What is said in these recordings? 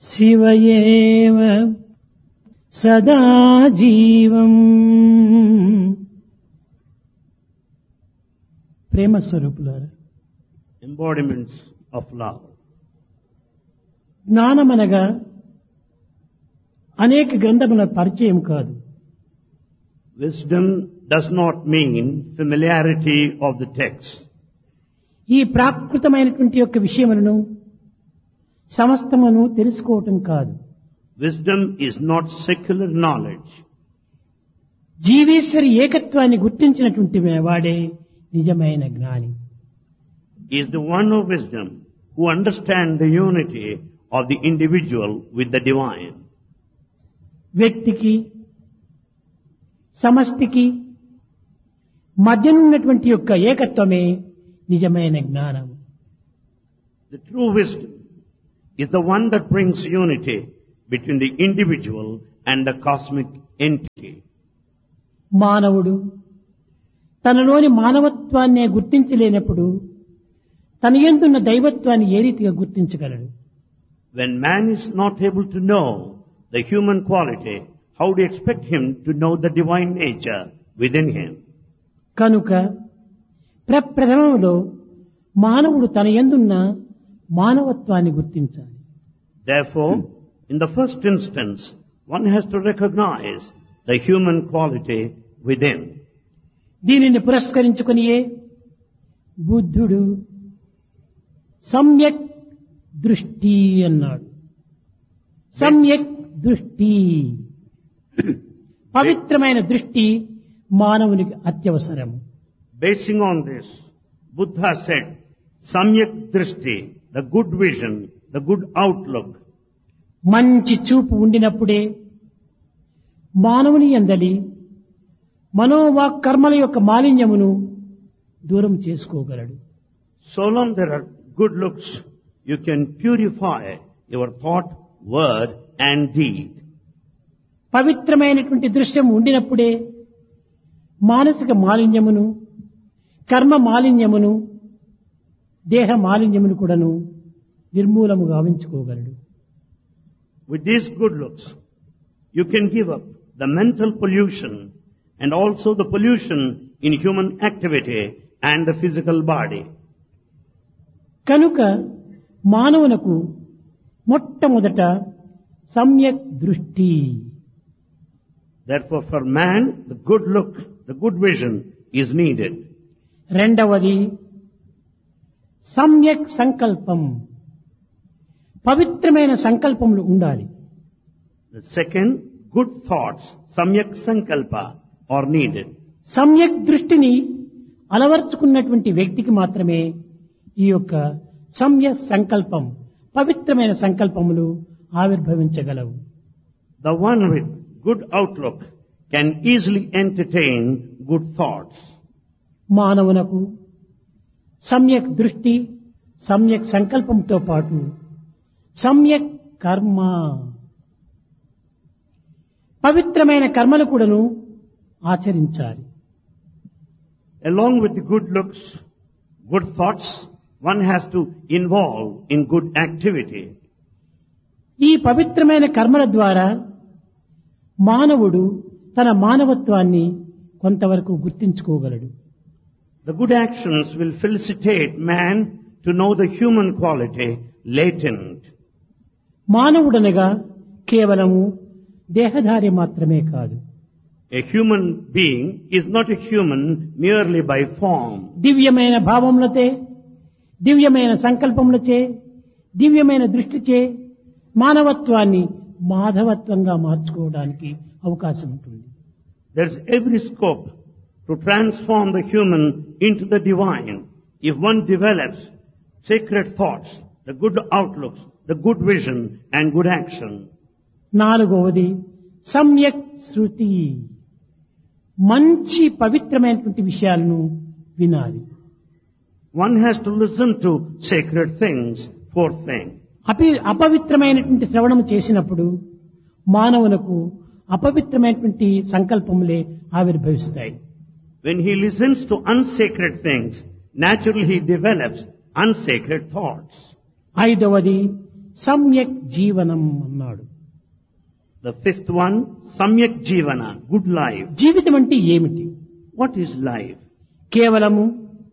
శివయేవ సదా జీవం. ప్రేమ స్వరూపులారా, embodiments of love. జ్ఞానమనగా అనేక గ్రంథముల పరిచయం కాదు. Wisdom does not mean familiarity of the text. ఈ ప్రాకృతమైనటువంటి యొక్క విషయములను సమస్తమును తెలుసుకోవటం కాదు. Wisdom is not secular knowledge. జీవేశ్వరి ఏకత్వాన్ని గుర్తించినటువంటి వాడే నిజమైన జ్ఞాని. He is the one of wisdom who understands the unity of the individual with the divine. వ్యక్తికి సమష్టికి మధ్యనున్నటువంటి యొక్క ఏకత్వమే నిజమైన జ్ఞానం. The true wisdom is the one that brings unity between the individual and the cosmic entity. మానవుడు తనలోని మానవత్వాన్నే గుర్తించలేనప్పుడు తన యందున్న దైవత్వాన్ని ఏ రీతిగా గుర్తించగలడు? When man is not able to know the human quality, how do you expect him to know the divine nature within him? కనుక ప్రప్రథమంలో మానవుడు తన యందున్న మానవత్వాన్ని గుర్తించాలి. Therefore, in the first instance, one has to recognize the human quality within. దీనిని పురస్కరించుకునియే బుద్ధుడు సమ్యక్ దృష్టి అన్నాడు. సమ్యక్ దృష్టి, పవిత్రమైన దృష్టి మానవునికి అత్యవసరం. Basing on this, Buddha said, Samyak Drishti, the good vision, the good outlook. మంచి చూపు ఉండినప్పుడే మానవుని యందలి మనోవాక్ కర్మల యొక్క మాలిన్యమును దూరం చేసుకోగలడు. So long there are good looks, you can purify your thought, word and deed. పవిత్రమైనటువంటి దృశ్యం ఉండినప్పుడే మానసిక మాలిన్యమును, కర్మ మాలిన్యమును, దేహ మాలిన్యమును కూడాను నిర్మూలము గావించుకోగలడు. With these good looks, you can give up the mental pollution and also the pollution in human activity and the physical body. కనుక మానవునకు మొట్టమొదట సమ్యక్ దృష్టి. Therefore, for man, the good look, the good vision is needed. రెండవది సమ్యక్ సంకల్పం, పవిత్రమైన సంకల్పములు ఉండాలి. The second, good thoughts, samyak sankalpa, are needed. సమ్యక్ దృష్టిని అలవర్చుకున్నటువంటి వ్యక్తికి మాత్రమే ఈ యొక్క సమ్యక్ సంకల్పం, పవిత్రమైన సంకల్పములు ఆవిర్భవించగలవు. The one with good outlook can easily entertain good thoughts. మానవునకు సమ్యక్ దృష్టి, సమ్యక్ సంకల్పంతో పాటు సమ్యక్ కర్మ, పవిత్రమైన కర్మలు కూడాను ఆచరించాలి. Along with the good looks, good thoughts, one has to involve in good activity. ఈ పవిత్రమైన కర్మల ద్వారా మానవుడు తన మానవత్వాన్ని కొంతవరకు గుర్తించుకోగలడు. The good actions will felicitate man to know the human quality latent. మానవుడనగా కేవలము దేహధారి మాత్రమే కాదు. A human being is not a human merely by form. దివ్యమైన భావములచే, దివ్యమైన సంకల్పములచే, దివ్యమైన దృష్టిచే మానవత్వాన్ని మాధవత్వంగా మార్చుకోవడానికి అవకాశం ఉంటుంది. There's every scope to transform the human into the divine if one develops sacred thoughts, the good outlooks, the good vision and good action. నాలుగవది సమ్యక్ శృతి, మంచి పవిత్రమైనటువంటి విషయాలను వినాలి. One has to listen to sacred things. Fourth thing. అపవిత్రమైనటువంటి శ్రవణం చేసినప్పుడు మానవునకు అపవిత్రమైనటువంటి సంకల్పములే ఆవిర్భవిస్తాయి. When he listens to unsacred things, naturally he develops unsacred thoughts. ఐదవది సమ్యక్ జీవనం అన్నాడు. The fifth one, Samyak Jivana, good life. జీవితం అంటే ఏమిటి? What is life? కేవలము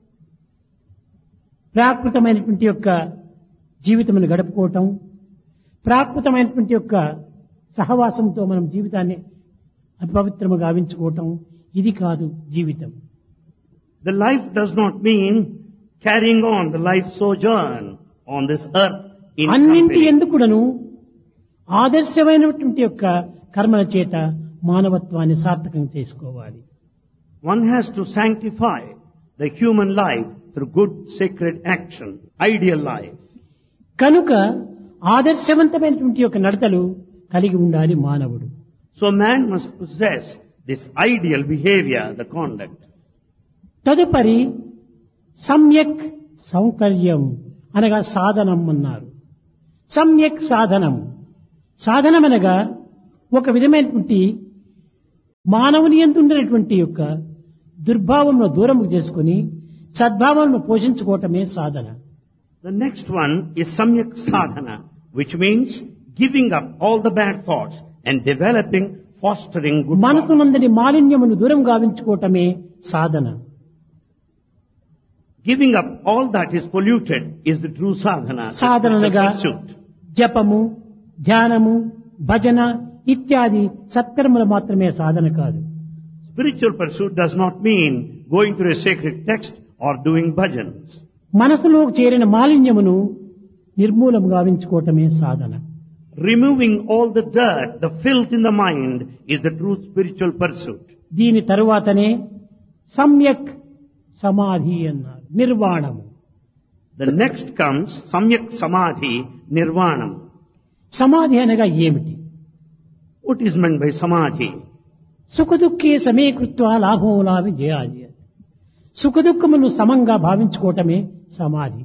ప్రాకృతమైనటువంటి యొక్క జీవితమును గడుపుకోవటం, ప్రాకృతమైనటువంటి యొక్క సహవాసంతో మనం జీవితాన్ని అపవిత్రము గావించుకోవటం, ఇది కాదు జీవితం. The life does not mean carrying on the life sojourn on this earth in అన్నింటి company. ఎందుకుడను ఆదర్శమైనటువంటి యొక్క కర్మల చేత మానవత్వాన్ని సార్థకం చేసుకోవాలి. One has to sanctify the human life through good sacred action, ideal life. కనుక ఆదర్శవంతమైనటువంటి యొక్క నడతలు కలిగి ఉండాలి మానవుడు. So man must possess this ideal behavior, the conduct. తదుపరి సమ్యక్ సౌకర్యం అనగా సాధనం అన్నారు. సమ్యక్ సాధనం, సాధనం అనగా ఒక విధమైనటువంటి మానవుని యందు ఉండేటువంటి యొక్క దుర్భావంను దూరము చేసుకుని సద్భావంను పోషించుకోవటమే సాధన. The next one is Samyak Sadhana, which means giving up all the bad thoughts and developing, fostering good thoughts. మనసునందరి మాలిన్యమును దూరం గావించుకోవటమే సాధన. Giving up all that is polluted is the true sadhana. సాధనగా It's a pursuit. జపము, ధ్యానము, భజన ఇత్యాది సత్కర్మలు మాత్రమే సాధన కాదు. Spiritual pursuit does not mean going through a sacred text or doing bhajans. మనసులో చేరిన మాలిన్యమును నిర్మూలము గావించుకోవటమే సాధన. Removing all the dirt, the filth in the mind is the true spiritual pursuit. దీని తరువాతనే సమ్యక్ సమాధి అన్నారు, నిర్వాణము. The next comes Samyak Samadhi Nirvanam. సమాధి అనగా ఏమిటి? What is meant by Samadhi? సుఖదుఖే సమీకృత్వ లాభం లాభి చేయాలి. సుఖదుఖమును సమంగా భావించుకోవటమే సమాధి.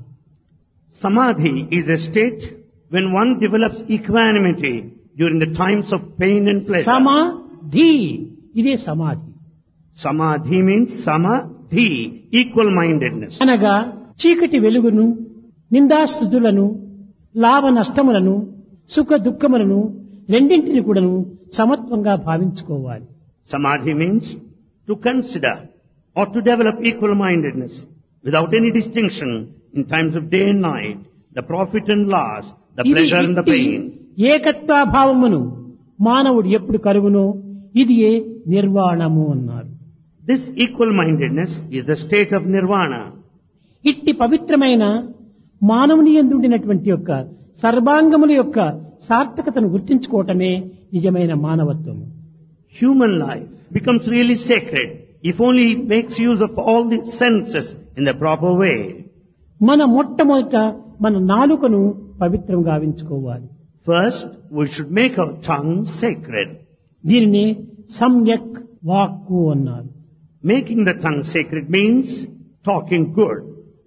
Samadhi is a state when one develops equanimity during the times of pain and pleasure. సమాధి, ఇదే సమాధి. Samadhi means Samadhi, equal-mindedness. అనగా చీకటి వెలుగును, నిందాస్తుతులను, లాభ నష్టములను, సుఖ దుఃఖములను రెండింటిని కూడాను సమత్వంగా భావించుకోవాలి. Samadhi means to consider or to develop equal-mindedness without any distinction in times of day and night, the profit and loss, the ఇది pleasure and the ఇట్టి pain. ఏకత్వాభావమును మానవుడు ఎప్పుడు కలుగునో ఇది నిర్వాణము అన్నారు. This equal-mindedness is the state of nirvana. ఇట్టి పవిత్రమైన మానవుని యందు ఉండినటువంటి యొక్క సర్వాంగముల యొక్క సార్థకతను గుర్తించుకోవటమే నిజమైన మానవత్వము. Human life becomes really sacred if only it makes use of all the senses in the proper way. మన మొట్టమొదట మన నాలుకను పవిత్రం గావించుకోవాలి. First, we should make our tongue sacred. దీనిని సమ్యక్ వాక్కు అన్నారు. Making the tongue sacred means talking good.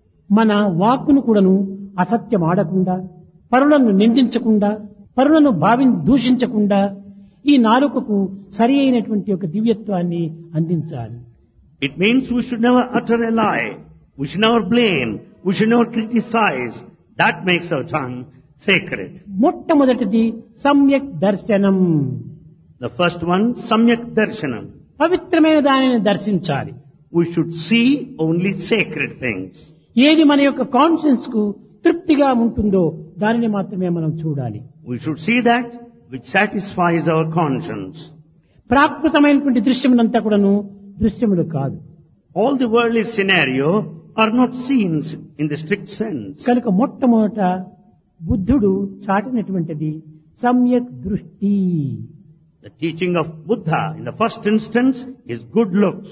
మన వాక్కును కూడాను అసత్యం ఆడకుండా, పరులను నిందించకుండా, పరులను దూషించకుండా ఈ నాలుకకు సరి అయినటువంటి ఒక దివ్యత్వాన్ని అందించాలి. It means we should never utter a lie. We should never blame. We should never criticize. That makes our tongue sacred. మొట్టమొదటిది సమ్యక్ దర్శనం. The first one, Samyak Darshanam. పవిత్రమైన దానిని దర్శించాలి. We should see only sacred things. ఏది మన యొక్క conscience కు తృప్తిగా ఉంటుందో దానిని మాత్రమే మనం చూడాలి. We should see that which satisfies our conscience. ప్రాకృతమైనటువంటి దృశ్యమునంతా కూడాను దృశ్యములు కాదు. All the worldly scenario are not scenes in the strict sense. కనుక మొట్టమొదట బుద్ధుడు చాటినటువంటిది సమ్యక్ దృష్టి. The teaching of Buddha in the first instance is good looks.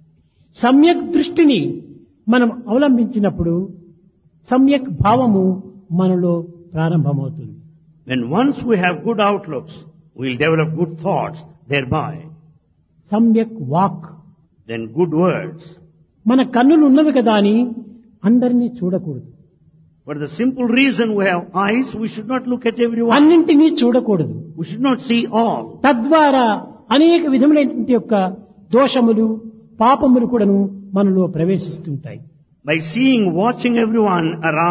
సమ్యక్ దృష్టిని మనం అవలంబించినప్పుడు సమ్యక్ భావము మనలో ప్రారంభమవుతుంది. When once we have good outlooks, we will develop good thoughts thereby. సమ్యక్ వాక్, Then good words. మన కన్నులు ఉన్నవి కదా అని అందరినీ చూడకూడదు. For the simple reason we have eyes, we should not look at everyone. అన్నింటినీ చూడకూడదు. We should not see all. తద్వారా అనేక విధములైనటువంటి యొక్క దోషములు, పాపములు కూడాను మనలో ప్రవేశిస్తుంటాయి. By seeing, watching everyone around,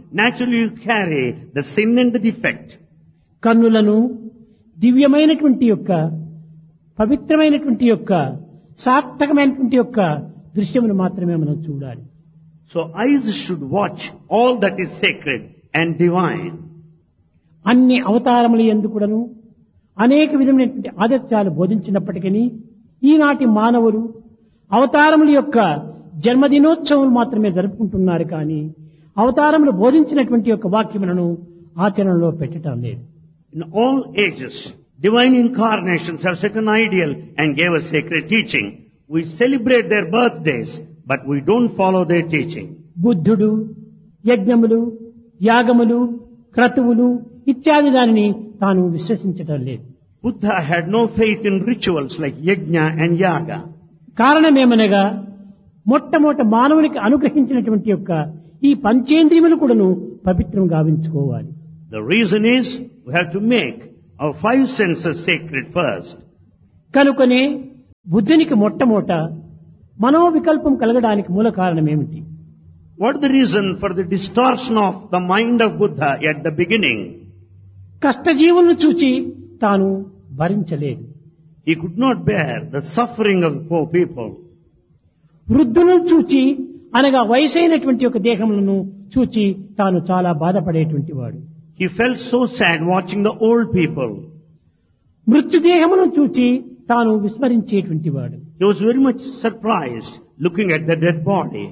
naturally you carry the sin and the defect. కన్నులను దివ్యమైనటువంటి యొక్క పవిత్రమైనటువంటి యొక్క సార్థకమైనటువంటి యొక్క దృశ్యమును మాత్రమే మనం చూడాలి. So eyes should watch all that is sacred and divine. అన్ని అవతారముల యందు కూడాను అనేక విధమైనటువంటి ఆదర్శాలు బోధించినప్పటికీ ఈనాటి మానవులు అవతారముల యొక్క జన్మదినోత్సవం మాత్రమే జరుపుకుంటున్నారు కానీ అవతారములు బోధించినటువంటి యొక్క వాక్యములను ఆచరణలో పెట్టడం లేదు. In all ages, divine incarnations have set an ideal and gave us sacred teaching. We celebrate their birthdays, but we don't follow their teaching. బుద్ధుడు యజ్ఞములు యాగములు క్రతువులు ఇత్యాది దానిని తాను విశ్వసించటం లేదు. Buddha had no faith in rituals like yajna and yaga. కారణమేమనగా మొట్టమొదట మానవునికి అనుగ్రహించినటువంటి యొక్క ఈ పంచేంద్రియములు కూడాను పవిత్రం గావించుకోవాలి. The reason is we have to make our five senses sacred first. కనుకనే బుద్ధునికి మొట్టమొదట మనోవికల్పం కలగడానికి మూల కారణం ఏమిటి? What is the reason for the distortion of the mind of Buddha at the beginning? కష్టజీవులను చూచి తాను భరించలేదు. He could not bear the suffering of the poor people. వృద్ధులను చూచి అనగా వయసైనటువంటి ఒక దేహములను చూచి తాను చాలా బాధపడేటువంటి వాడు. He felt so sad watching the old people. మృత్యుదేహమును చూచి తాను విస్మరించేటువంటి వాడు. He was very much surprised looking at the dead body.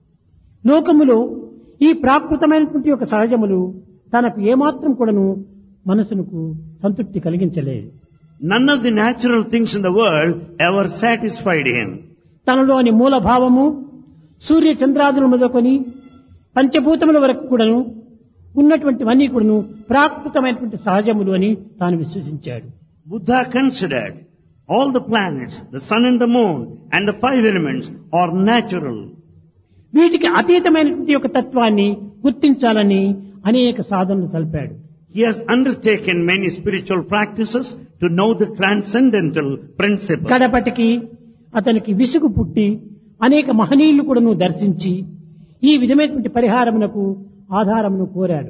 లోకములో ఈ ప్రాకృతమైనటువంటి ఒక సహజములు తనకు ఏమాత్రం కూడాను మనసునకు సంతృప్తి కలిగించలేదు. None of the natural things in the world ever satisfied him. తనలోని మూల భావము సూర్య చంద్రాదులు మొదలుకొని పంచభూతముల వరకు కూడాను ఉన్నటువంటివన్నీ కూడాను ప్రాకృతమైనటువంటి సహజములు అని తాను విశ్వసించాడు. Buddha considered all the planets, the sun and the moon and the five elements are natural. వీటికి అతీతమైనటువంటి ఒక తత్వాన్ని గుర్తించాలని అనేక సాధనలు సల్పాడు. He has undertaken many spiritual practices to know the transcendental principle. కడపటికి అతనికి విసుగు పుట్టి అనేక మహనీయులు కూడాను దర్శించి ఈ విధమైనటువంటి పరిహారమునకు ఆధారమును కోరాడు.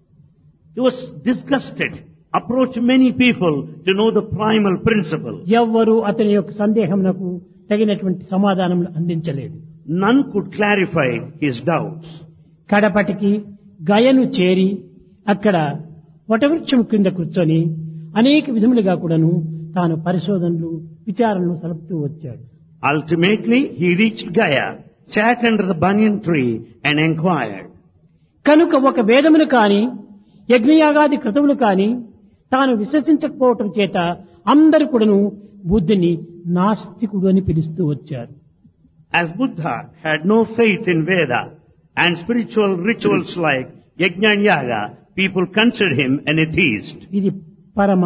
He was disgusted, approached many people to know the primal principle. ఎవ్వరూ అతని యొక్క సందేహమునకు తగినటువంటి సమాధానములు అందించలేదు. None could clarify his doubts. కడపటికి గయను చేరి అక్కడ వటవృక్షం కింద కూర్చొని అనేక విధములుగా కూడాను తాను పరిశోధనలు విచారణలు సలుపుతూ వచ్చాడు. Ultimately, he reached Gaya, sat under the banyan tree and inquired. కనుక ఒక వేదమును కాని యజ్ఞయాగాది క్రతువులు కాని తాను విశ్వసించకపోవటం చేత అందరూ కూడాను బుద్ధుని నాస్తికుడు అని పిలుస్తూ వచ్చారు. As Buddha had no faith in Veda and spiritual rituals like yajna and yaga, people considered him an atheist. ఇది పరమ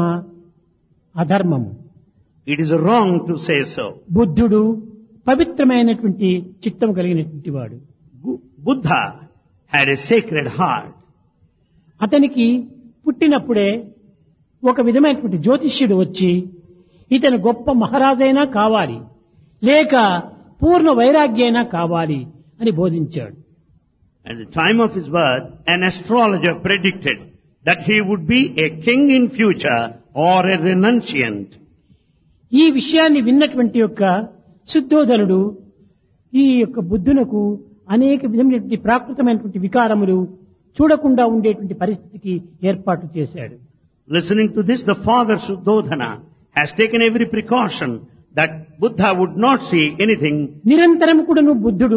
అధర్మము. It is wrong to say so. బుద్ధుడు పవిత్రమైనటువంటి చిత్తం కలిగినటువంటి వాడు. Buddha had a sacred heart. అతనికి పుట్టినప్పుడే ఒక విధమైనటువంటి జ్యోతిష్యుడు వచ్చి ఇతను గొప్ప మహారాజైనా కావాలి లేక పూర్ణ వైరాగ్యైనా కావాలి అని బోధించాడు. At the time of his birth, an astrologer predicted that he would be a king in future or a renunciant. ఈ విషయాన్ని విన్నటువంటి యొక్క శుద్ధోధనుడు ఈ యొక్క బుద్ధునకు అనేక విధమైనటువంటి ప్రాకృతమైనటువంటి వికారములు చూడకుండా ఉండేటువంటి పరిస్థితికి ఏర్పాటు చేశాడు. Listening to this, the father Shuddhodhana has taken every precaution that Buddha would not see anything. నిరంతరం కూడాను బుద్ధుడు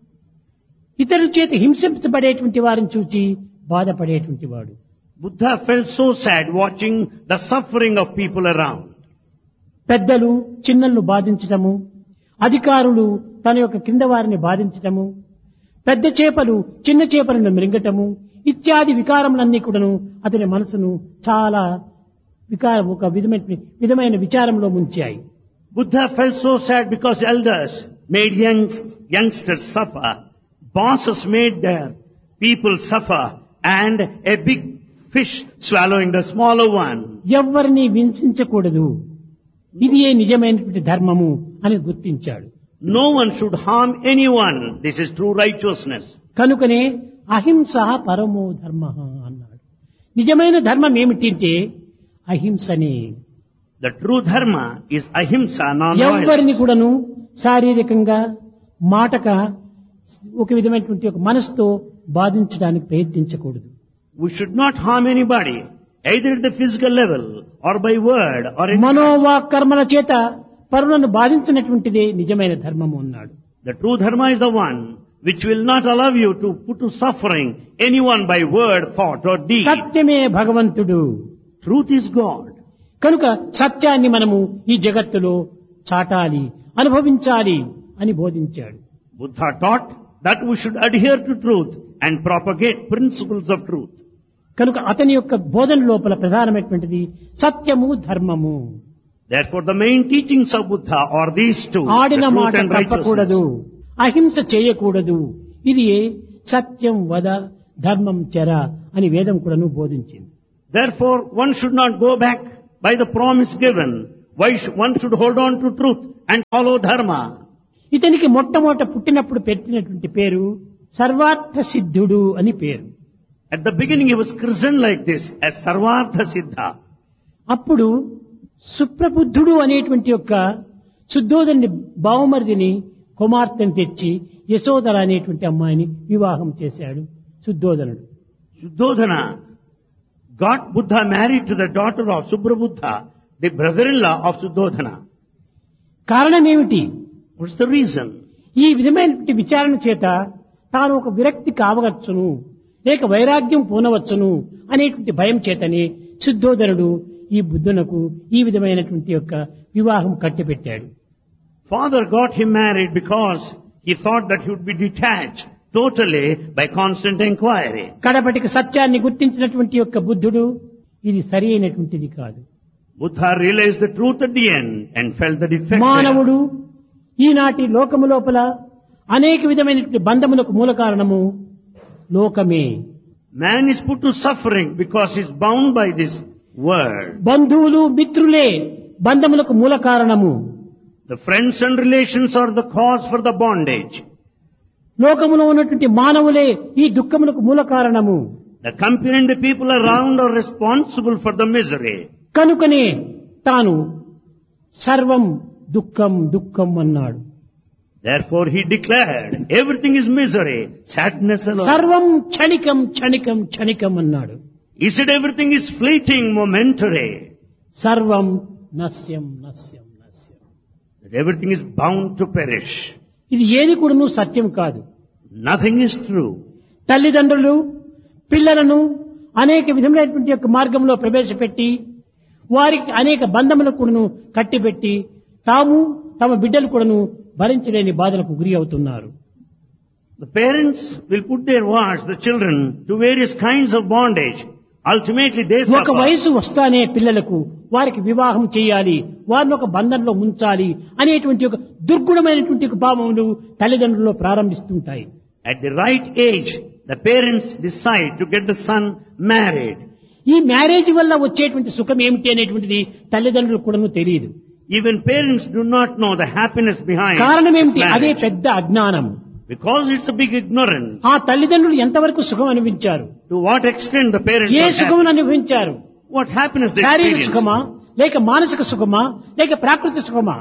ఇతరుల చేత హింసించబడేటువంటి వారిని చూచి బాధపడేటువంటి వాడు. Buddha felt so sad watching the suffering of people around. పెద్దలు చిన్నలను బాధించటము, అధికారులు తన యొక్క కింద వారిని బాధించటము, పెద్ద చేపలు చిన్న చేపలను మృంగటము ఇత్యాది వికారములన్నీ కూడాను అతని మనసును చాలా ఒక విధమైన విచారంలో ముంచాయి. Buddha felt so sad because elders made youngsters suffer, bosses made their people suffer, and a big fish swallowing the smaller one. ఎవ్వరిని హింసించకూడదు, ఇది నిజమైనటువంటి ధర్మము అని గుర్తించాడు. No one should harm anyone. This is true righteousness. కనుకనే అహింస పరమో ధర్మ అన్నాడు. నిజమైన ధర్మం ఏమిటంటే అహింసనే. The true dharma is ahimsa, ఎవరిని non-violence. కూడాను శారీరకంగా మాటక ఒక విధమైనటువంటి ఒక మనసుతో బాధించడానికి ప్రయత్నించకూడదు. We should not harm anybody, either at the physical level or by word or in మనోవాక్కర్మల చేత పరులను బాధించినటువంటిదే నిజమైన ధర్మము అన్నాడు. The true dharma is the one which will not allow you to put to suffering anyone by word, thought or deed. సత్యమే భగవంతుడు. Truth is God. కనుక సత్యాన్ని మనము ఈ జగత్తులో చాటాలి, అనుభవించాలి అని బోధించాడు. Buddha taught that we should adhere to truth and propagate principles of truth. కనుక అతని యొక్క బోధన లోపల ప్రధానమైనటువంటిది సత్యము ధర్మము. Therefore the main teachings of Buddha are these two, the ఆడిన truth మాట and తప్పకూడదు, righteousness. అహింస చేయకూడదు. ఇది సత్యం వద ధర్మం చెర అని వేదం కూడాను బోధించింది. Therefore one should not go back by the promise given. One should hold on to truth and follow dharma. ఇతనికి మొట్టమొదట పుట్టినప్పుడు పెట్టినటువంటి పేరు సర్వార్థ సిద్ధుడు అని పేరు. At the beginning he was christened like this as Sarvartha Siddha. అప్పుడు సుప్రబుద్ధుడు అనేటువంటి యొక్క శుద్ధోదరుని బావమరిదిని కుమార్తెను తెచ్చి యశోదర అనేటువంటి అమ్మాయిని వివాహం చేశాడు శుద్ధోదనుడు. Suddhodana got Buddha married to the daughter of Suprabuddha, the brother-in-law of Suddhodana. కారణం ఏమిటి? What's the reason? ఈ విధమైనటువంటి విచారణ చేత తాను ఒక విరక్తి కావచ్చును, లేక వైరాగ్యం పూనవచ్చును అనేటువంటి భయం చేతనే శుద్ధోదనుడు ఈ బుద్ధునకు ఈ విధమైనటువంటి యొక్క వివాహం కట్టిపెట్టాడు. Father got him married because he thought that he would be detached totally by constant inquiry. కడపటికి సత్యాన్ని గుర్తించినటువంటి యొక్క బుద్ధుడు ఇది సరి అయినటువంటిది కాదు. Buddha realized the truth at the end and felt the defect. మానవుడు ఈనాటి లోకము లోపల అనేక విధమైనటువంటి బంధములకు మూల కారణము లోకమే. Man is put to suffering because he is bound by this world. బంధువులు మిత్రులే బంధములకు మూల కారణము. The friends and relations are the cause for the bondage. లోకములో ఉన్నటువంటి మానవులే ఈ దుఃఖములకు మూల కారణము. The company and the people around are responsible for the misery. కనుకనే తాను సర్వం దుఃఖం దుఃఖం అన్నాడు. Therefore he declared, everything is misery, sadness alone. సర్వం క్షణికం క్షణికం క్షణికం అన్నాడు. He said everything is fleeting, momentary. సర్వం నశ్యం నశ్యం నశ్యం. That everything is bound to perish. ఇది ఏది కూడాను సత్యం కాదు. Nothing is true. తల్లిదండ్రులు పిల్లలను అనేక విధములైనటువంటి యొక్క మార్గంలో ప్రవేశపెట్టి వారికి అనేక బంధములకు కూడాను కట్టిపెట్టి తాము తమ బిడ్డలు కూడాను భరించలేని బాధలకు గురి అవుతున్నారు. The parents will put their wards, the children, to various kinds of bondage. Ultimately they ఒక suffer. వయసు వస్తానే పిల్లలకు వారికి వివాహం చేయాలి, వారిని ఒక బంధంలో ఉంచాలి అనేటువంటి ఒక దుర్గుణమైనటువంటి ఒక భావములు తల్లిదండ్రుల్లో ప్రారంభిస్తుంటాయి. At the right age, the parents decide to get the son married. ఈ మ్యారేజ్ వల్ల వచ్చేటువంటి సుఖం ఏమిటి అనేటువంటిది తల్లిదండ్రులకు కూడా తెలియదు. Even parents do not know the happiness behind కారణం this ఏమిటి? అదే marriage. పెద్ద అజ్ఞానం. Because it's a big ignorance. ఆ తల్లిదండ్రులు ఎంతవరకు సుఖం అనుభవించారు? To what extent the parents A are సుఖం happy. అనుభవించారు? What happiness they శారీరక experience. సుఖమా, లేక మానసిక సుఖమా, లేక ప్రాకృతిక సుఖమా?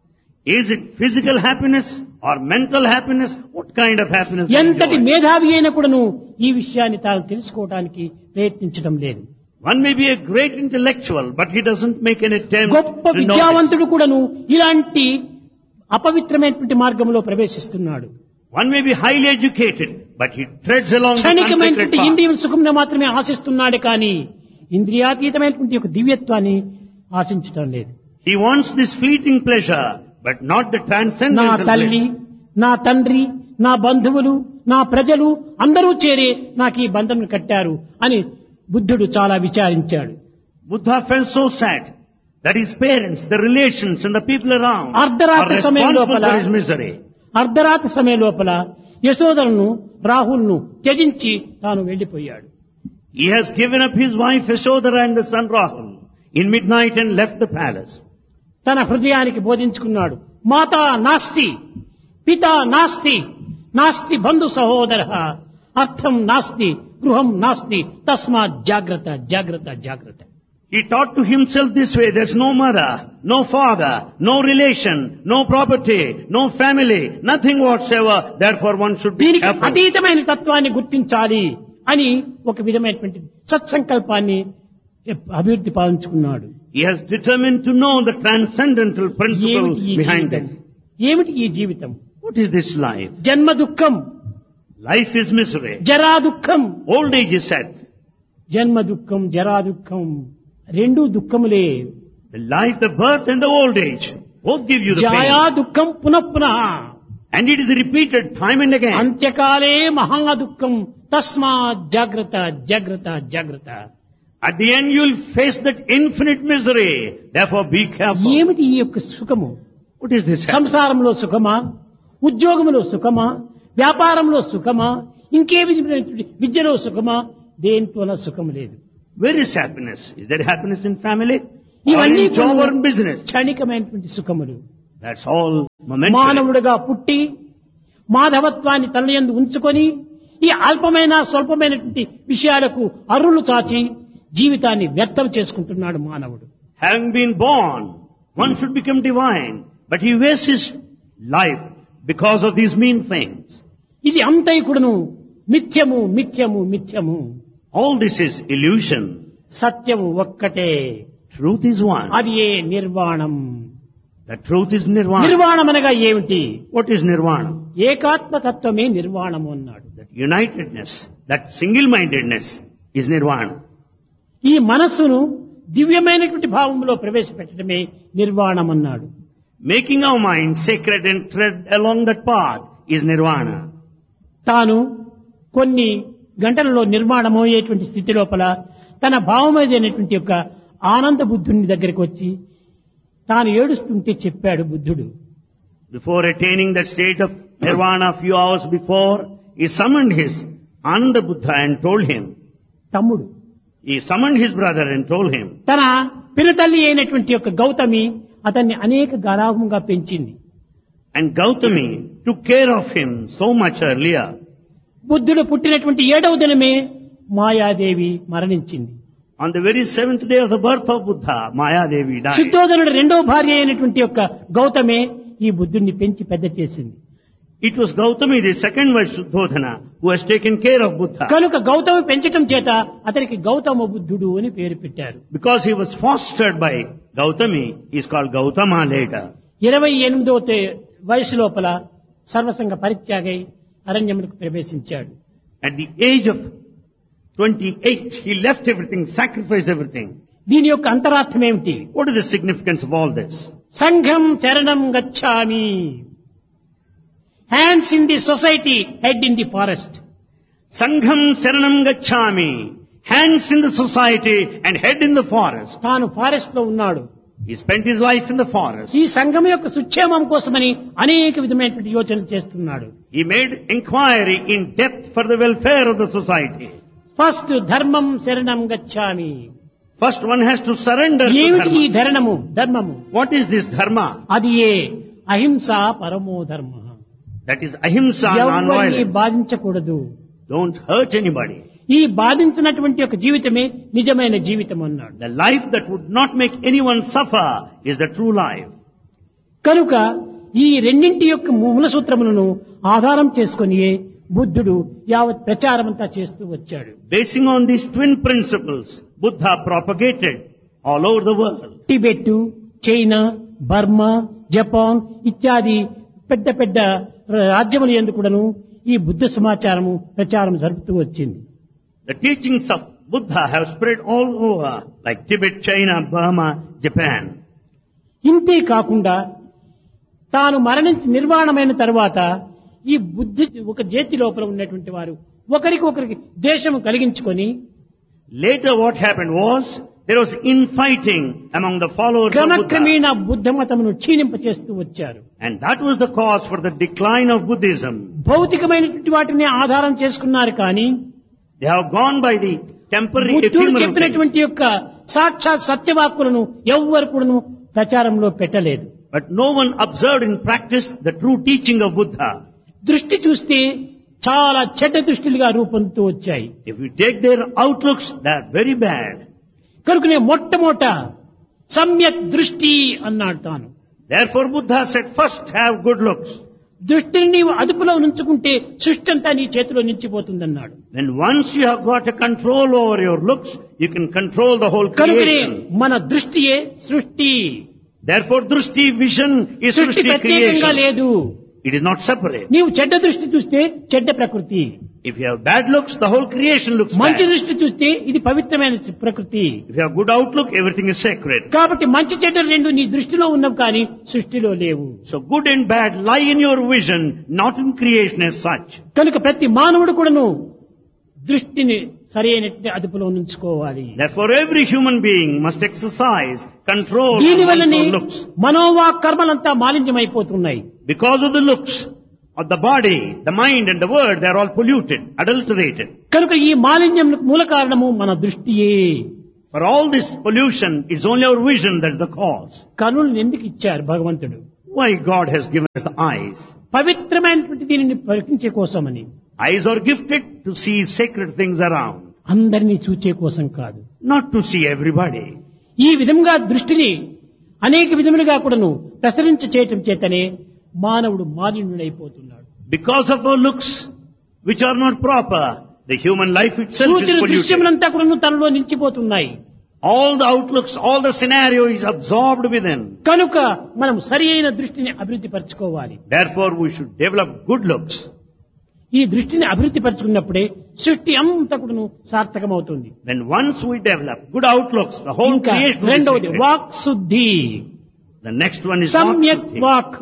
Is it physical happiness or mental happiness? What kind of happiness they ఎంతటి enjoy? మేధావి అయినా కూడాను ఈ విషయాన్ని తాను తెలుసుకోవడానికి ప్రయత్నించడం లేదు. One may be a great intellectual, but he doesn't make an attempt గొప్ప to know it. విద్యావంతుడు కూడాను ఇలాంటి అపవిత్రమైనటువంటి మార్గంలో ప్రవేశిస్తున్నాడు. One may be highly educated, but he treads along the unsacred క్షణికమైనటువంటి path. ఇంద్రియ సుఖం మాత్రమే ఆశిస్తున్నాడు కానీ ఇంద్రియాతీతమైనటువంటి ఒక దివ్యత్వాన్ని ఆశించటం లేదు. He wants this fleeting pleasure, but not the నా transcendental తల్లి, pleasure. నా తండ్రి, నా బంధువులు, నా ప్రజలు అందరూ చేరి నాకు ఈ బంధం కట్టారు అని బుద్ధుడు చాలా విచారించాడు. Buddha felt so sad that his parents, the relations and the people around are అర్ధరాత్రి సమయం responsible లోపల for his misery. అర్ధరాత్రి సమయం లోపల యశోదరును రాహుల్ను త్యజించి తాను వెళ్లిపోయాడు. He has given up his wife Yashodhara and the son Rahul in midnight and left the palace. తన హృదయానికి బోధించుకున్నాడు. మాతా నాస్తి, పితా నాస్తి, నాస్తి బంధు సహోదర, అర్థం నాస్తి గృహం నాస్తి తస్మాత్ జాగ్రత్త జాగ్రత్త జాగ్రత్త. He taught to himself this way: there's no mother, no father, no relation, no property, no family, nothing whatsoever. Therefore one should be దీనికి careful. అతీతమైన తత్వాన్ని గుర్తించాలి అని ఒక విధమైనటువంటి సత్సంకల్పాన్ని అభివృద్ధి పాలించుకున్నాడు. He has determined to know the transcendental principle ఏమిటి ఈ behind జీవితం? this. ఏమిటి ఈ జీవితం? What is this life? జన్మ దుఃఖం, Life is misery. జరా దుఃఖం. Old age is sad. జన్మ దుఃఖం, జరా దుఃఖం రెండూ దుఃఖములే. The life, the birth and the old age both give you the జాయా pain. దుఃఖం పునఃపునః. And it is repeated time and again. అంత్యకాలే మహా దుఃఖం తస్మాత్ జాగ్రత్త జాగ్రత్త జాగ్రత్త. At the end you will face that infinite misery. Therefore be careful. ఏమిటి ఈ యొక్క సుఖము? What is this? సంసారంలో సుఖమా, ఉద్యోగంలో సుఖమా, వ్యాపారంలో సుఖమా, ఇంకే విధమైనటువంటి విద్యలో సుఖమా? దేంట్లోన సుఖం లేదు. Where is happiness? Is there happiness in family? Or ఇవన్నీ in job or in business? క్షణికమైనటువంటి సుఖములు. That's all momentary. మానవుడిగా పుట్టి మాధవత్వాన్ని తనయందు ఉంచుకొని ఈ అల్పమైన స్వల్పమైనటువంటి విషయాలకు అరులు చాచి జీవితాన్ని వ్యర్థం చేసుకుంటున్నాడు మానవుడు. Having been born, one should become divine. But he wastes his life because of these mean things. ఇది అంతైకుడును మిథ్యము మిథ్యము మిథ్యము. All this is illusion. సత్యము ఒక్కటే, Truth is one. అది ఏ నిర్వాణం. The truth is nirvana. నిర్వాణం అనగా ఏమిటి? What is nirvana? ఏకాత్మతత్వమే నిర్వాణము అన్నాడు. That unitedness, that single-mindedness is nirvana. ఈ మనస్సును దివ్యమైనటువంటి భావంలో ప్రవేశపెట్టడమే నిర్వాణం అన్నాడు. Making our mind sacred and tread along that path is nirvana. తాను కొన్ని గంటలలో నిర్మాణమయ్యేటువంటి స్థితి లోపల తన భావమైనటువంటి యొక్క ఆనంద బుద్ధుని దగ్గరికి వచ్చి తాను ఏడుస్తుంటే చెప్పాడు బుద్ధుడు. Before attaining that state of nirvana a few hours before, he summoned his Ananda Buddha and told him. తమ్ముడు He summoned his brother and told him. తన పినతల్లి అయినటువంటి యొక్క గౌతమి అతన్ని అనేక గారాభంగా పెంచింది. And Gautami took care of him so much earlier. బుద్ధుడు పుట్టినటువంటి 7వ దినమే మాయాదేవి మరణించింది. On the very 7th day of the birth of Buddha, Maya Devi died. శుద్ధోదనుడు 2వ భార్య అయినటువంటి యొక్క గౌతమే ఈ బుద్ధుడిని పెంచి పెద్ద చేసింది. It was Gautami, the second wife Shuddhodhana, who has taken care of Buddha. కనుక గౌతమి పెంచటం చేత అతనికి గౌతమ బుద్ధుడు అని పేరు పెట్టారు. Because he was fostered by Gautami, he is called Gautama later. 28వ వయసు లోపల సర్వసంగ పరిత్యాగై అరణ్యములకు ప్రవేశించాడు. At the age of 28, he left everything, sacrificed everything. దీని యొక్క అంతరార్థం ఏమిటి? What is the significance of all this? సంఘం శరణం గచ్ఛామి. Hands in the society, head in the forest. Sangham Saranam Gacchami. Hands in the society and head in the forest. తాను forest లో ఉన్నాడు. He spent his life in the forest. ఈ సంఘం యొక్క సుక్షేమం కోసమని అనేక విధమైనటువంటి యోచనలు చేస్తున్నాడు. He made inquiry in depth for the welfare of the society. First ధర్మం శరణం గచ్ఛామి. First one has to surrender to ఏమిటి ఈ dharma. ధర్మము? What is this dharma? అది ఏ అహింస పరమో ధర్మ. That is ahimsa, ఎవరిని non-violence. బాధించకూడదు. Don't hurt anybody. ఈ బాధించినటువంటి ఒక జీవితమే నిజమైన జీవితం అన్నాడు. The life that would not make anyone suffer is the true life. కనుక ఈ రెండింటి యొక్క మూల సూత్రములను ఆధారం చేసుకొని బుద్ధుడు యావత్ ప్రచారమంతా చేస్తూ వచ్చాడు. Basing on these twin principles, Buddha propagated all over the world. Tibet, China, Burma, Japan ఇత్యాది పెద్ద పెద్ద రాజ్యముల యందు కూడాను ఈ బుద్ధ సమాచారము ప్రచారం జరుపుతూ వచ్చింది. The teachings of Buddha have spread all over, like Tibet, China, Burma, Japan. ఇంతే కాకుండా తాను మరణించి నిర్వాణమైన తరువాత ఈ బుద్ధి ఒక జాతి లోపల ఉన్నటువంటి వారు ఒకరికి ద్వేషము కలిగించుకొని Later what happened was, there was infighting among the followers of Buddha. క్రమక్రమేణా Buddha మతమును క్షీణింపచేస్తూ వచ్చారు. And that was the cause for the decline of Buddhism. భౌతికమైనటువంటి వాటిని ఆధారం చేసుకున్నారు కానీ They have gone by the temporary బుద్ధుడు ephemeral things. చెప్పినటువంటి యొక్క సాక్షాత్ సత్యవాక్కులను ఎవ్వరు కూడాను ప్రచారంలో పెట్టలేదు. But no one observed in practice the true teaching of Buddha. దృష్టి చూస్తే చాలా చెడ్డ దృష్టిలుగా రూపొందుతూ వచ్చాయి. If you take their outlooks, they are very bad. కనుకనే మొట్టమొదట సమ్యక్ దృష్టి అన్నాడు తాను. Therefore Buddha said, first have good looks. దృష్టిని నీవు అదుపులో ఉంచుకుంటే సృష్టి అంతా నీ చేతిలో నిలిచిపోతుందన్నాడు. Then once you have got a control over your looks, you can control the whole కనుకనే creation. మన దృష్టియే సృష్టి. Therefore drishti, vision is సృష్టి Srishti ప్రత్యేకంగా creation. లేదు. It is not separate. నీవు చెడ్డ దృష్టి చూస్తే చెడ్డ ప్రకృతి, If you have bad looks, the whole creation looks మంచి bad. దృష్టి చూస్తే ఇది పవిత్రమైన ప్రకృతి. If you have good outlook, everything is sacred. కాబట్టి మంచి చెడ్డ రెండు నీ దృష్టిలో ఉన్నవి కానీ సృష్టిలో లేవు. So good and bad lie in your vision, not in creation as such. కనుక ప్రతి మానవుడు కూడాను దృష్టిని సరైనటువంటి అదుపులో ఉంచుకోవాలి. Therefore every human being must exercise control దీని over వల్లనే one's own looks. మనోవాక్ కర్మలంతా మాలిన్యమైపోతున్నాయి. Because of the looks of the body, the mind and the word, they are all polluted, adulterated. కనుక ఈ మాలిన్యం మూల కారణము మన దృష్టియే. For all this pollution, it's only our vision that's the cause. కనులను ఎందుకు ఇచ్చారు భగవంతుడు? Why God has given us the eyes? పవిత్రమైనటువంటి దీనిని పరీక్షించే కోసమని. Eyes are gifted to see sacred things around, అందరినీ చూచే కోసం కాదు. not to see everybody. ఈ విధంగా దృష్టిని అనేక విధములుగా కూడాను ప్రసరించ చేయటం చేతనే మానవుడు మాలిన్యుడైపోతున్నాడు. Because of our looks, which are not proper, the human life itself is సూచన polluted. దృశ్యములంతా కూడాను తనలో నిలిచిపోతున్నాయి. All the outlooks, all the scenario is absorbed within. కనుక మనం సరి అయిన దృష్టిని అభివృద్ధి పరచుకోవాలి. Therefore we should develop good looks. ఈ దృష్టిని అభివృద్ధి పరచుకున్నప్పుడే సృష్టి అంతా కూడాను సార్థకమవుతుంది. Then once we develop good outlooks, the whole ఇంకా creation will be రెండవది sacred. వాక్ శుద్ధి, The next one is సమ్యక్ vakshuddhi. Walk.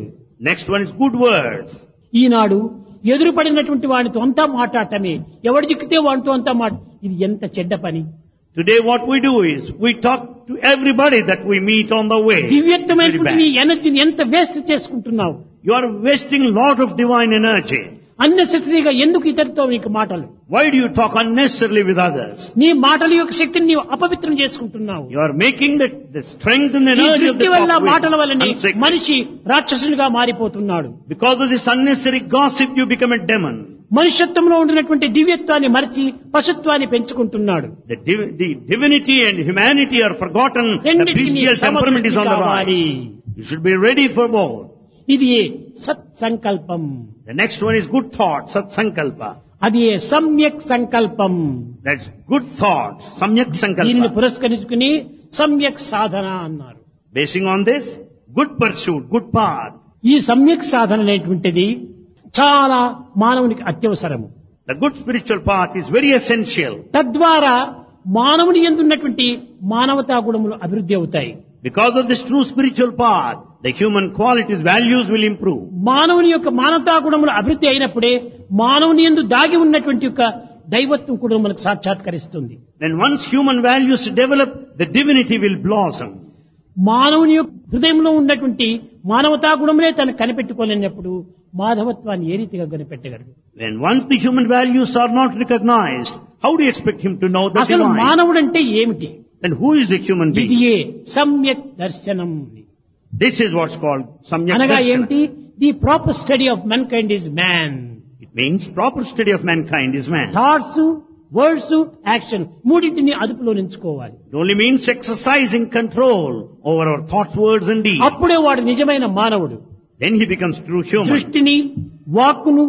Next one is good words. ఈనాడు ఎదురుపడినటువంటి వాడితో అంతా మాట్లాడటమే, ఎవడు చిక్కితే వాడితో అంతా ఇది ఎంత చెడ్డ పని. Today what we do is, we talk to everybody that we meet on the way. It's very దివ్యత్వమైనటువంటి నీ bad. ఎనర్జీని ఎంత వేస్ట్ చేసుకుంటున్నావు. You are wasting a lot of divine energy. అన్నెసెసరీగా ఎందుకు ఇతరులతో నీకు మాటలు? Why do you talk unnecessarily with others? నీ మాటల యొక్క శక్తిని నీవు అపవిత్రం చేసుకుంటున్నావు. You are making the strength and ఈ energy of దృష్టి the వల్ల talk మాటల వల్లనే unsacred. మనిషి రాక్షసునిగా మారిపోతున్నాడు. Because of this unnecessary gossip, you become a demon. మనుష్యత్వంలో ఉండినటువంటి దివ్యత్వాన్ని మరచి పశుత్వాన్ని పెంచుకుంటున్నాడు. The divinity and humanity are forgotten. The రెండింటికి నీ bestial temperament is on the కావాలి. rise. You should be ready for both. ఇది సత్ సంకల్పం, The next one is good thought, sat sankalpa. అది సమ్యక్ సంకల్పం. That's good thought, samyak దీనిని sankalpa. పురస్కరించుకుని సమ్యక్ సాధన అన్నారు. Basing on this, good pursuit, good path. ఈ సమ్యక్ సాధన అనేటువంటిది చాలా మానవునికి అత్యవసరము. The good spiritual path is very essential. తద్వారా మానవుని యందు ఉన్నటువంటి మానవతా గుణములు అభివృద్ధి అవుతాయి. Because of this true spiritual path, the human qualities, values will improve. మానవుని యొక్క మానవతా గుణములు అభివృద్ధి అయినప్పుడే మానవుని యందు దాగి ఉన్నటువంటి యొక్క దైవత్వం కూడా మనకు సాక్షాత్కరిస్తుంది. Then once human values develop, the divinity will blossom. మానవుని యొక్క హృదయంలో ఉన్నటువంటి మానవతా గుణములే తను కనిపెట్టుకోలేనప్పుడు మాధవత్వాన్ని ఏ రీతిగా కనిపెట్టగలడు? Then once the human values are not recognized, how do you expect him to know the అసలు divine? మానవుడంటే ఏమిటి? Then who is the human being? ఇది సమ్యక్ దర్శనం. This is what's called samyak అనగా darshana. ఏమిటి? The proper study of men kind is man. It means proper study of mankind is man. Thoughts, words, action మూడింటిని అదుపులో ఉంచుకోవాలి. It only means exercising control over our thoughts, words and deeds. అప్పుడే వాడు నిజమైన మానవుడు. Then he becomes true human. దృష్టిని, వాక్కును,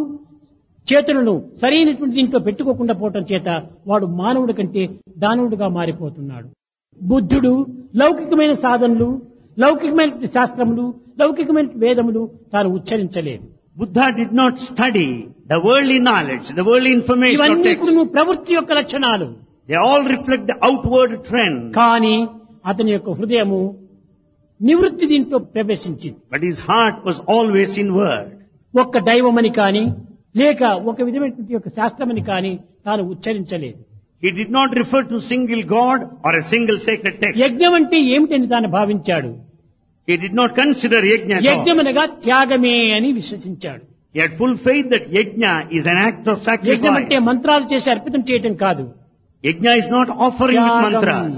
చేతులను సరైనటువంటి దీంట్లో పెట్టుకోకుండా పోవటం చేత వాడు మానవుడి కంటే దానవుడిగా మారిపోతున్నాడు. బుద్ధుడు లౌకికమైన సాధనలు, లౌకికమైన శాస్త్రములు, లౌకికమైన వేదములు తాను ఉచ్చరించలేదు. Buddha did not study the worldly knowledge, the worldly information or ఇవన్నీ text. కూడా ప్రవృత్తి యొక్క లక్షణాలు. They all reflect the outward trend. కానీ అతని యొక్క హృదయము నివృత్తి దీంట్లో ప్రవేశించింది. But his heart was always inward. ఒక్క దైవమని కానీ లేక ఒక విధమైనటువంటి యొక్క శాస్త్రమని కానీ తాను ఉచ్చరించలేదు. He did not refer to single God or a single sacred text. యజ్ఞం అంటే ఏమిటని తాను భావించాడు. He did not consider yajna at all. యజ్ఞం అనగా త్యాగమే అని విశ్వసించాడు. He had full faith that yajna is an act of యజ్ఞం అంటే sacrifice. మంత్రాలు చేసి అర్పితం చేయటం కాదు. Yajna is not offering with త్యాగం. mantras.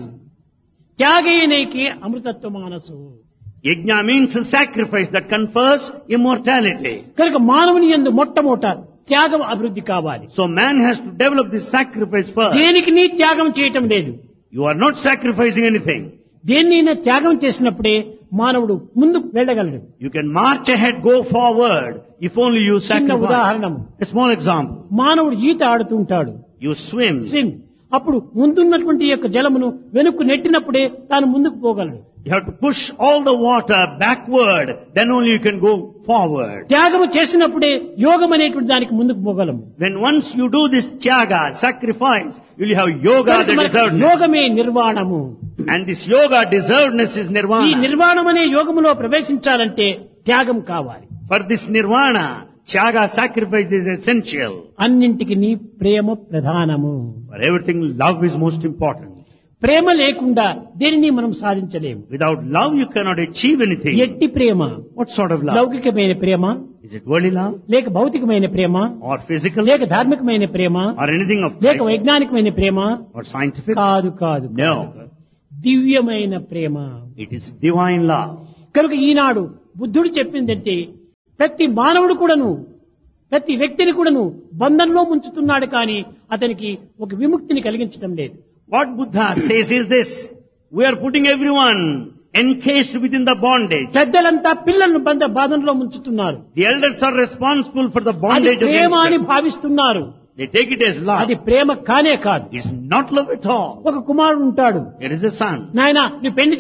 త్యాగేనైకి అమృతత్వ మానసు. Yajna means a sacrifice that confers immortality. కనుక మానవుని యందు మొట్టమొదట త్యాగం అభివృద్ధి కావాలి. So man has to develop this sacrifice first. దేనికి నీ త్యాగం చేయటం లేదు. You are not sacrificing anything. దేన్నైనా త్యాగం చేసినప్పుడే మానవుడు ముందుకు వెళ్ళగలడు. You can march ahead, go forward, if only you చిన్న sacrifice. ఉదాహరణ, A small example. మానవుడు ఈత ఆడుతుంటాడు. You swim. అప్పుడు ముందున్నటువంటి యొక్క జలమును వెనుక్కు నెట్టినప్పుడే తాను ముందుకు పోగలడు. You have to push all the water backward, then only you can go forward. త్యాగము చేసినప్పుడే యోగం అనేటువంటి దానికి ముందుకు పోగలము. When once you do this tyaga, sacrifice, you will have yoga, the deservedness. యోగమే నిర్వాణము. And this yoga, deservedness is ఈ nirvana. నిర్వాణం అనే యోగములో ప్రవేశించాలంటే త్యాగం కావాలి. For this nirvana, tyaga, sacrifice is essential. అన్నింటికి నీ ప్రేమ ప్రధానము. For everything, love is most important. ప్రేమ లేకుండా దేనిని మనం సాధించలేము. Without love, you cannot achieve anything. ఎట్టి ప్రేమ, What sort of love? లౌకికమైన ప్రేమ, Is it worldly love? లేక భౌతికమైన ప్రేమ, Or physical? లేక ధార్మికమైన ప్రేమ, Or anything of లేక life? వైజ్ఞానికమైన ప్రేమ? Or scientific? కాదు కాదు. No. దివ్యమైన ప్రేమ. It is divine love. కనుక ఈనాడు బుద్ధుడు చెప్పిందంటే ప్రతి మానవుడు కూడాను, ప్రతి వ్యక్తిని కూడాను బంధంలో ముంచుతున్నాడు, కానీ అతనికి ఒక విముక్తిని కలిగించడం లేదు. What Buddha says is this: we are putting everyone encased within the bondage. పెద్దలంతా పిల్లలను బాధంలో ముంచుతున్నారు. The elders are responsible for the అది bondage of ప్రేమ అని youngsters. భావిస్తున్నారు. They take it as love. అది ప్రేమ కానే కాదు. It's not love at all. ఒక కుమారుడు ఉంటాడు, It is a son. నాయనా నువ్వు పెళ్లి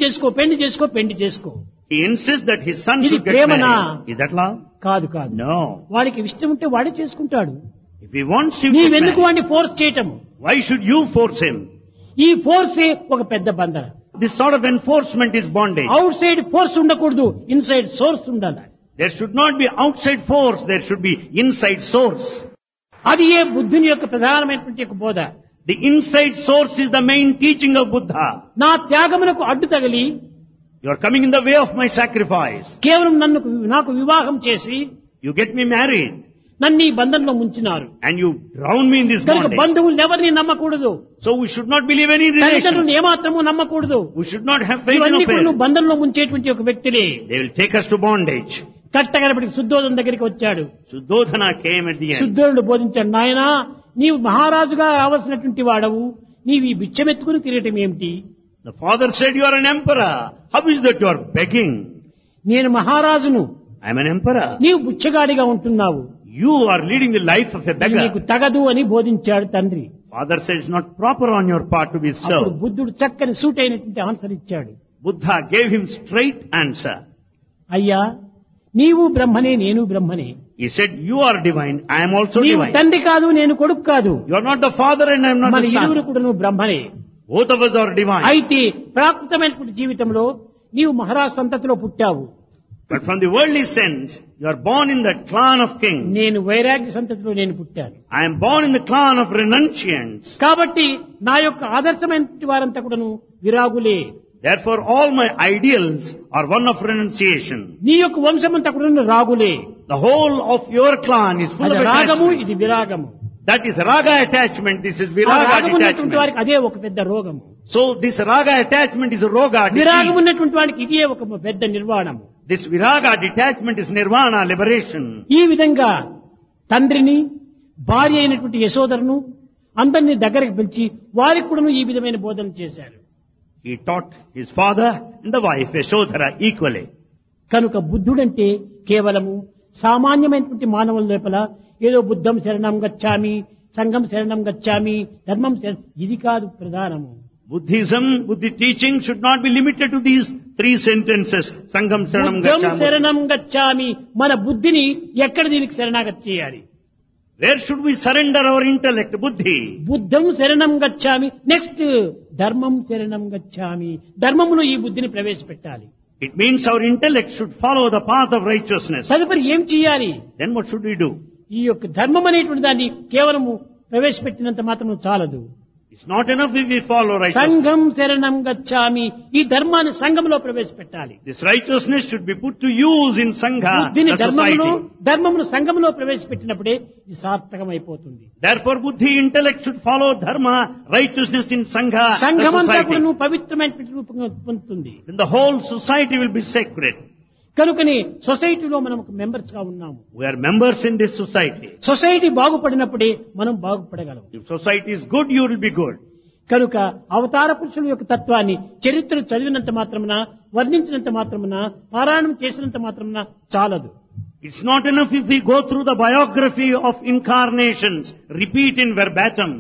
చేసుకో. He insists that his son ఇది should get ప్రేమనా? married. Is that love? కాదు. No. వాడికి ఇష్టం ఉంటే వాడే చేసుకుంటాడు. If he wants you to get నీవెందుకు married, వాడిని ఫోర్స్ చేయటము? why should you force him? ఈ ఫోర్సే ఒక పెద్ద బంధన. This sort of enforcement is bondage. Out side force ఉండకూడదు, ఇన్సైడ్ సోర్స్ ఉండాలి. There should not be outside force, there should be inside source. అది ఏ బుద్ధుని యొక్క ప్రధానమైనటువంటి యొక్క బోధ. The inside source is the main teaching of Buddha. నా త్యాగమునకు అడ్డు తగిలి You are coming in the way of my sacrifice. కేవలం నాకు వివాహం చేసి You get me married నన్ను ఈ బంధంలో ముంచినారు. and you drown me in this కనుక bondage. బంధువులు ఎవరిని నమ్మకూడదు, So we should not believe any తల్లిదండ్రులను relations. ఏమాత్రము నమ్మకూడదు. We should not have faith in ఇవన్నీ our కూడా parents. నువ్వు బంధంలో ముంచేటువంటి ఒక వ్యక్తిని. They will take us to bondage. కట్టగడపటికి Shuddhodana దగ్గరికి వచ్చాడు. Suddhodana came at the end. శుద్ధోదుడు బోధించాడు, నాయనా నీవు మహారాజుగా రావాల్సినటువంటి వాడవు, నీవు ఈ బిచ్చమెత్తుకుని తిరగటం ఏమిటి? The father said, you are an emperor. How is that you are begging? నేను మహారాజును, I am an emperor. నీవు బుచ్చగాడిగా ఉంటున్నావు, You are leading the life of a ఇది నీకు beggar. తగదు అని బోధించాడు తండ్రి. Father said it's not proper on your part to be అప్పుడు so. బుద్ధుడు చక్కని సూట్ అయినటువంటి ఆన్సర్ ఇచ్చాడు. Buddha gave him straight answer. అయ్యా నీవు బ్రహ్మనే, నేను బ్రహ్మనే. He said, you are divine, I am also నీవు divine. తండ్రి కాదు, నేను కొడుకు కాదు, You are not the father and I am not మన the ఇరువురు son. కూడా నువ్వు బ్రహ్మనే. Both of us are divine. అయితే ప్రాకృతమైనటువంటి జీవితంలో నీవు మహారాజ్ సంతతిలో పుట్టావు, But from the worldly sense, you are born in the clan of kings. నేను వైరాగ్య సంతతిలో నేను పుట్టాను. I am born in the clan of renunciants. కాబట్టి నా యొక్క ఆదర్శమైనటువంటి వారంతా కూడాను విరాగులే. Therefore, all my ideals are one of renunciation. నీ యొక్క వంశమంతా కూడాను రాగులే. The whole of your clan is full అది of రాగము, attachment. ఇది విరాగము. That is raga attachment. This is ఆ viraga రాగము ఉన్నటువంటి detachment. వారికి అదే ఒక పెద్ద రోగము. So this raga attachment is a roga విరాగం disease. ఉన్నటువంటి వారికి ఇదే ఒక పెద్ద నిర్వాణము. This viraga detachment is nirvana, liberation. ఈ విధంగా తండ్రిని, భార్య అయినటువంటి యశోదరను అందరినీ దగ్గరికి పిలిచి వారికి కూడా ఈ విధమైన బోధన చేశారు. He taught his father and the wife Yashodhara equally. కనుక బుద్ధుడంటే కేవలము సామాన్యమైనటువంటి మానవుల లోపల ఏదో బుద్ధం శరణం గచ్చామి, సంఘం శరణం గచ్చామి, ధర్మం శరణం, ఇది కాదు ప్రధానము. Buddhism, Buddhi teaching should not be limited to these three sentences. Sangam Saranam బుద్ధం Gacchami. శరణం గచ్చామి, మన బుద్ధిని ఎక్కడ దీనికి శరణాగతి చేయాలి? Where should we surrender our intellect, Buddhi? బుద్ధం శరణం గచ్చామి, నెక్స్ట్ ధర్మం శరణం గచ్చామి, ధర్మములో ఈ బుద్ధిని ప్రవేశపెట్టాలి. It means our intellect should follow the path of righteousness. తదుపరి ఏం చేయాలి? Then what should we do? ఈ యొక్క ధర్మం అనేటువంటి దాన్ని కేవలము ప్రవేశపెట్టినంత మాత్రం చాలదు. It's not enough if we follow righteousness. సంఘం శరణం గచ్చామి, ఈ ధర్మాన్ని సంఘంలో ప్రవేశపెట్టాలి. This righteousness should be put to use in Sangha, బుద్ధిని the ధర్మమును, society. ధర్మమును సంఘంలో ప్రవేశపెట్టినప్పుడే ఇది సార్థకమైపోతుంది. Therefore, Buddhi intellect should follow Dharma, righteousness in Sangha, the సంఘమంతా society. కూడా పవిత్రమైనటువంటి రూపంగా పొందుతుంది. Then the whole society will be sacred. కనుకని సొసైటీలో మనం మెంబర్స్ గా ఉన్నాము. We are members in this society. Society బాగుపడినప్పుడే మనం బాగుపడగలం. If society is good, you will be good. కనుక అవతార పురుషుల యొక్క తత్వాన్ని చరిత్ర చదివినంత మాత్రమున, వర్ణించినంత మాత్రమున, పారాయణం చేసినంత మాత్రమున చాలదు. It's not enough if we go through the biography of incarnations, repeat in verbatim.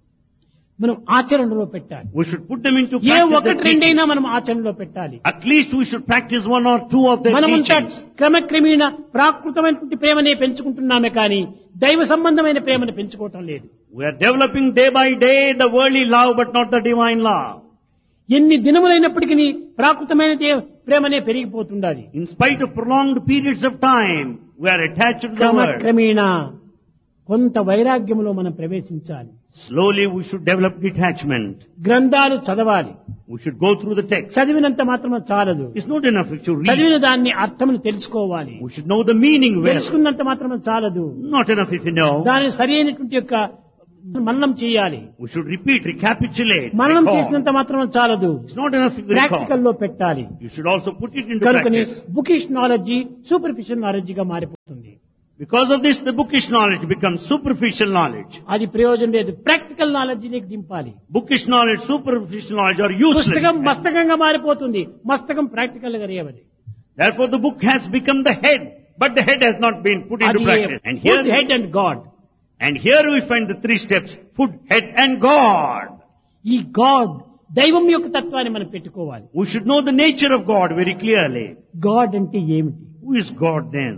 మనం ఆచరణలో పెట్టాలి. We should put them into A practice. ఒకటి రెండైనా మనం ఆచరణలో పెట్టాలి. At least we should practice one or two of their మనమంతా teachings. క్రమక్రమేణ ప్రాకృతమైనటువంటి ప్రేమనే పెంచుకుంటున్నామే కానీ దైవ సంబంధమైన ప్రేమను పెంచుకోవటం లేదు. We are developing day by day the worldly love but not the divine love. ఎన్ని దినములైనప్పటికీ ప్రాకృతమైన ప్రేమనే పెరిగిపోతుండాలి. In spite of prolonged periods of time, we are attached to the world. క్రమక్రమేణ కొంత వైరాగ్యంలో మనం ప్రవేశించాలి. Slowly we should develop detachment. గ్రంథాలు చదవాలి. We should go through the text. చదివినంత మాత్రమే చాలదు. It's not enough if you read. చదివిన దాన్ని అర్థమును తెలుసుకోవాలి. We should know the meaning well. తెలుసుకున్నంత మాత్రమే చాలదు. Not enough if you know. దాని సరి అయినటువంటి యొక్క మననం చేయాలి. We should repeat, recapitulate. మననం recall. చేసినంత మాత్రమే చాలదు. It's not enough if you practical recall. లో పెట్టాలి. You should also put it into కనుకని practice. Bookish knowledge superficial knowledge గా మారిపోతుంది. Because of this, the bookish knowledge becomes superficial knowledge. అది ప్రయోజనం లేదు. ప్రాక్టికల్ నాలెడ్జి నీకు దింపాలి. Bookish knowledge, superficial knowledge are useless. పుస్తకం మస్తకంగా మారిపోతుంది. మస్తకం ప్రాక్టికల్ గా రేవది. Therefore, the book has become the head, but the head has not been put into అది practice. Food head and God. And here we find the three steps: food, head, and God. ఈ God దైవం యొక్క తత్వాన్ని మనం పెట్టుకోవాలి. We should know the nature of God very clearly. God అంటే ఏమిటి? Who is God then?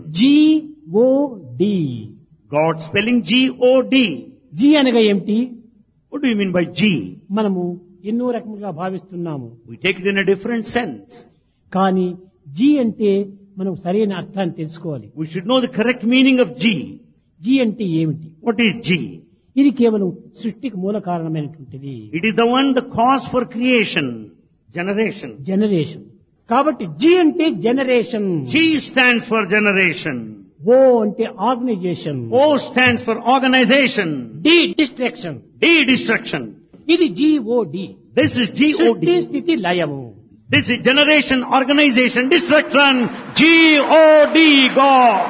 GOD. God spelling G-O-D. G అనగా ఏమిటి? What do you mean by G? మనము ఎన్నో రకములుగా భావిస్తున్నాము. We take it in a different sense. కానీ G అంటే మనం సరైన అర్థాన్ని తెలుసుకోవాలి. We should know the correct meaning of G. G అంటే ఏమిటి? What is G? ఇది కేవలం సృష్టికి మూల కారణమైనటువంటిది. It is the one, the cause for creation, generation. Generation. కాబట్టి జీ అంటే generation. G stands for generation. ఓ అంటే organisation. O stands for organization. D destruction. D destruction. ఇది GOD. This is సృష్టి G-O-D. స్థితి లయము. This is generation, organization, destruction. G-O-D, God.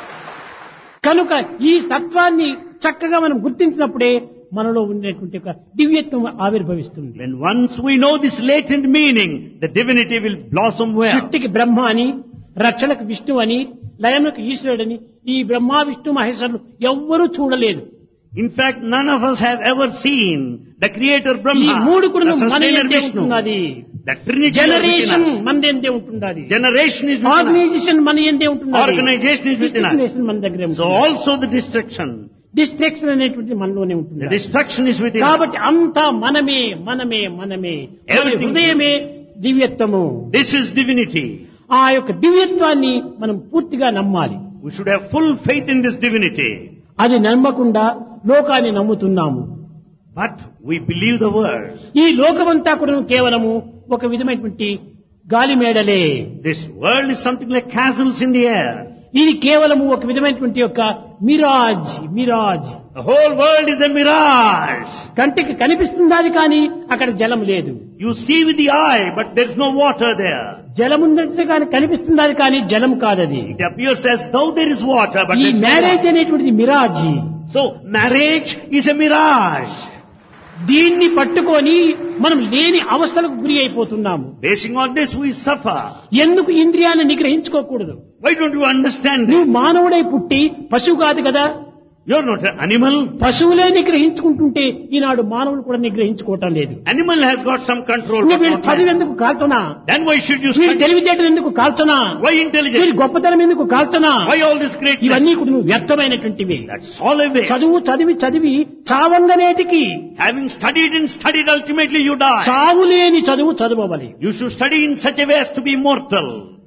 కనుక ఈ తత్వాన్ని చక్కగా మనం గుర్తించినప్పుడే మనలో ఉండేటువంటి ఒక దివ్యత్వం ఆవిర్భవిస్తుంది. When once we know this latent meaning, the divinity will blossom well. సృష్టికి బ్రహ్మ అని, రక్షణకు విష్ణు అని, లయమునకు ఈశ్వరుడని ఈ బ్రహ్మ విష్ణు మహేశ్వరులు ఎవ్వరూ చూడలేదు. In fact, none of us have ever seen the creator ఈ Brahma, మూడు కూడా the మన sustainer ఎందే Vishnu. ఉంటున్నది. The Trinity is generation within us. మన ఎందే ఉంటున్నది. Generation is within us. Organisation మన ఎందే ఉంటున్నది. Organization is within us. Destination మన దగ్గరే So ఉంటుంది. also the destruction. డిస్ట్రాక్షన్ అనేటువంటిది మనలోనే The ఉంటుంది. destruction is within us. కాబట్టి అంతా మనమే మనమే మనమే. మన Everything. హృదయమే దివ్యత్వము. This is divinity. ఆ యొక్క దివ్యత్వాన్ని మనం పూర్తిగా నమ్మాలి. We should have full faith in this divinity. అది నమ్మకుండా లోకాన్ని నమ్ముతున్నాము. But we believe the word. ఈ లోకమంతా కూడా కేవలము ఒక విధమైనటువంటి గాలి మేడలే. This world is something like castles in the air. ఇది కేవలము ఒక విధమైనటువంటి యొక్క Miraz Miraz. The whole world is a mirage. కంటికి కనిపిస్తున్నది కానీ అక్కడ జలం లేదు. You see with the eye, but there is no water there. జలం ఉన్నట్టు కానీ కనిపిస్తున్నది కానీ జలం కాదది. It appears as though there is water, but ఈ there is no marriage water. అనేటువంటిది మిరాజీ. So marriage is a mirage. దీన్ని పట్టుకొని మనం లేని అవస్థలకు గురి అయిపోతున్నాము. Basing on this, we suffer. ఎందుకు ఇంద్రియాన్ని నిగ్రహించుకోకూడదు? Why don't you understand నువ్వు this? మానవుడై పుట్టి పశువు కాదు కదా. You're not an animal. పశువులే నిగ్రహించుకుంటుంటే ఈనాడు మానవులు కూడా నిగ్రహించుకోవటం లేదు. Animal has got some control. నువ్వు but వీళ్ళు not చదివి man. ఎందుకు కాల్చనా? Then why should you వీరి study? తెలివితేటలు ఎందుకు కాల్చనా? Why వీరి intelligence? గొప్పతనం ఎందుకు కాల్చనా? Why all this greatness? ఇవన్నీ కూడా నువ్వు వ్యర్థమైనటువంటివి. That's all a waste. చదువు చదివి చదివి చావంగనేటికి Having studied and studied, ultimately you die. చావు లేని చదువు చదవవాలి. You should study in such a way as to be immortal.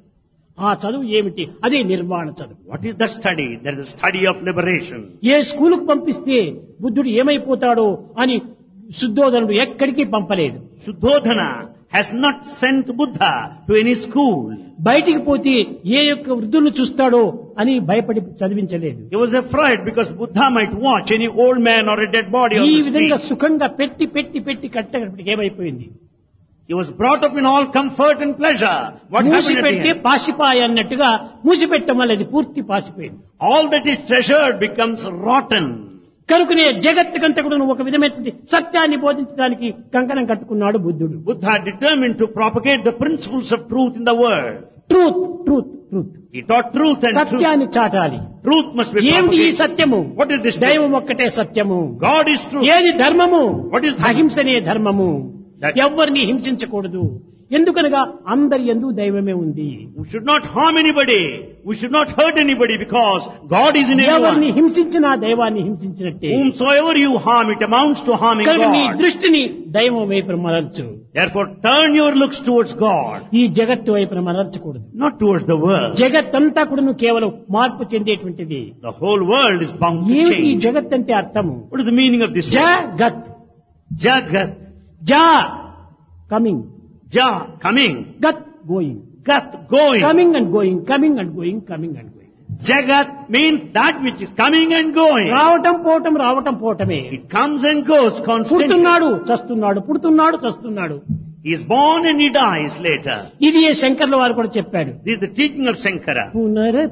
ఆ చదువు ఏమిటి? అదే నిర్వాణ చదువు. What is the study? That is the study of liberation. ఏ స్కూలుకు పంపిస్తే బుద్ధుడు ఏమైపోతాడో అని శుద్ధోదనుడు ఎక్కడికి పంపలేదు. Shuddhodhana has not sent Buddha to any school. బయటికి పోతే ఏ యొక్క వృద్ధులను చూస్తాడో అని భయపడి చదివించలేదు. He was afraid because Buddha might watch any old man or a dead body on ఈ the విధంగా street. సుఖంగా పెట్టి పెట్టి పెట్టి కట్టగలిపటికి ఏమైపోయింది? He was brought up in all comfort and pleasure. What happened at the మూసిపెట్టి end? పాసిపాయ అన్నట్టుగా మూసిపెట్టడం వల్ల అది పూర్తి పాసిపోయింది. All that is treasured becomes rotten. కనుకనే జగత్తుకంతా కూడా ఒక విధమైనటువంటి సత్యాన్ని బోధించడానికి కంకణం కట్టుకున్నాడు బుద్ధుడు. Buddha determined to propagate the principles of truth in the world. Truth truth truth He taught truth and truth. సత్యాన్ని చాటాలి. Truth must be ఏమిటి ఈ propagated. సత్యము? What is this truth? దైవం ఒక్కటే సత్యము. God is truth. ఏది ధర్మము? What is dharma? అహింసనే ధర్మము. That- ఎవరిని హింసించకూడదు. ఎందుకనగా అందరి యందు దైవమే ఉంది. We should not harm anybody. We should not hurt anybody because God is in ఎవరిని everyone. హింసించినా దైవాన్ని హింసించినట్టే. Whomsoever you harm, it amounts to harming కనుక నీ God. దృష్టిని దైవం వైపు మరల్చు. Therefore, turn your looks towards God, ఈ జగత్తు వైపు మరల్చకూడదు. not towards the world. జగత్తంతా కూడా కేవలం మార్పు చెందేటువంటిది. The whole world is bound to ఏమిటి ఈ change. జగత్ అంటే అర్థము? What is the meaning of this word? జగత్. Jagat. జా coming, Ja, coming. గత్ going, Gat, going. Coming and going, coming and going, coming and going. Jagat means that which is coming and going. రావటం పోవటం, రావటం పోవటమే. It comes and goes constantly. పుడుతున్నాడు చస్తున్నాడు, పుడుతున్నాడు చస్తున్నాడు. He is born and he dies later. ఇది ఏ శంకర్ల వారు కూడా చెప్పాడు. This is the teaching of Shankara. పునర